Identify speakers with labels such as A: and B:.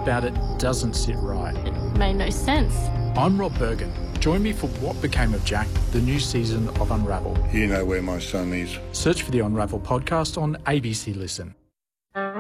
A: about it doesn't sit right.
B: It made no sense.
A: I'm Rob Bergen. Join me for What Became of Jack, the new season of Unravel.
C: You know where my son is.
A: Search for the Unravel podcast on ABC Listen.